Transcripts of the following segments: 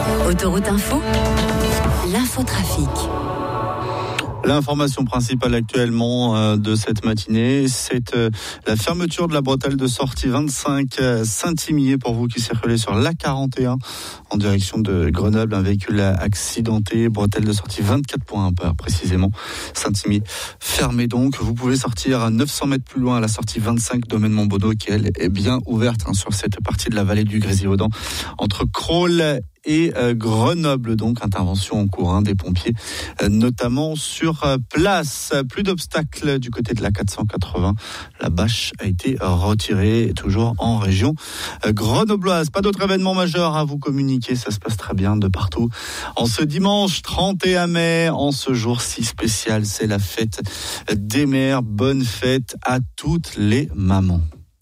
Autoroute Info, l'infotrafic. L'information principale actuellement de cette matinée, c'est la fermeture de la bretelle de sortie 25 Saint-Imier pour vous qui circulez sur l'A41 en direction de Grenoble. Un véhicule accidenté, bretelle de sortie 24.1 précisément. Saint-Imier fermé donc. Vous pouvez sortir à 900 mètres plus loin à la sortie 25 domaine Montbonneau qui elle est bien ouverte sur cette partie de la vallée du Grésivaudan entre Crolles et Grenoble, donc intervention en cours des pompiers, notamment sur place. Plus d'obstacles du côté de la 480. La bâche a été retirée, toujours en région grenobloise. Pas d'autres événements majeurs à vous communiquer, ça se passe très bien de partout. En ce dimanche 31 mai, en ce jour si spécial, c'est la fête des mères. Bonne fête à toutes les mamans.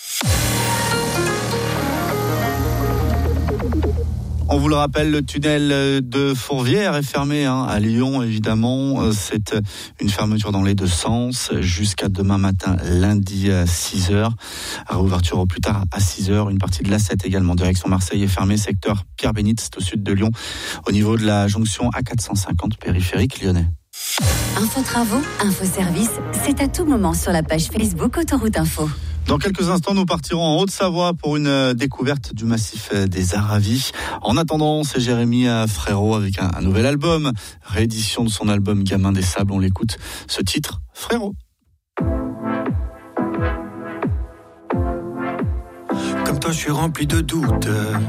On vous le rappelle, le tunnel de Fourvière est fermé à Lyon, évidemment. C'est une fermeture dans les deux sens jusqu'à demain matin, lundi à 6h. Réouverture au plus tard à 6h. Une partie de l'A7 également, direction Marseille est fermée, secteur Pierre-Bénite, c'est au sud de Lyon, au niveau de la jonction A450 périphérique lyonnais. Info travaux, info service, c'est à tout moment sur la page Facebook Autoroute Info. Dans quelques instants, nous partirons en Haute-Savoie pour une découverte du massif des Aravis. En attendant, c'est Jérémy Frérot avec un nouvel album, réédition de son album Gamin des Sables. On l'écoute, ce titre, Frérot. Comme toi, je suis rempli de doutes.